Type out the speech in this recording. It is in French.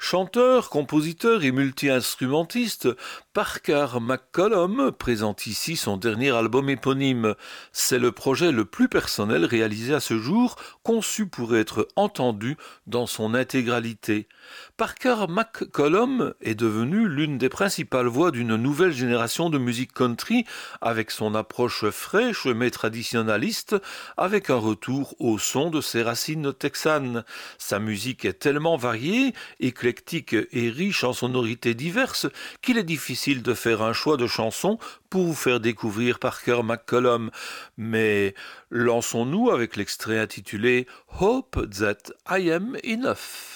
Chanteur, compositeur et multi-instrumentiste, Parker McCollum présente ici son dernier album éponyme. C'est le projet le plus personnel réalisé à ce jour, conçu pour être entendu dans son intégralité. Parker McCollum est devenu l'une des principales voix d'une nouvelle génération de musique country, avec son approche fraîche mais traditionnaliste, avec un retour au son de ses racines texanes. Sa musique est tellement variée, éclectique et riche en sonorités diverses qu'il est difficile de faire un choix de chansons pour vous faire découvrir Parker McCollum. Mais lançons-nous avec l'extrait intitulé Hope That I Am Enough.